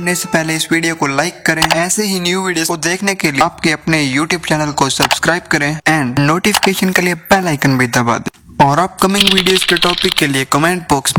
करने से पहले इस वीडियो को लाइक करें। ऐसे ही न्यू वीडियोस को देखने के लिए आपके अपने YouTube चैनल को सब्सक्राइब करें एंड नोटिफिकेशन के लिए बेल आइकन भी दबा दें। और अपकमिंग वीडियोस के टॉपिक के लिए कमेंट बॉक्स